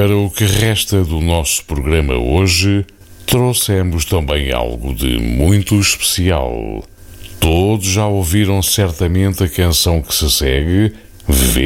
Para o que resta do nosso programa hoje, trouxemos também algo de muito especial. Todos já ouviram certamente a canção que se segue,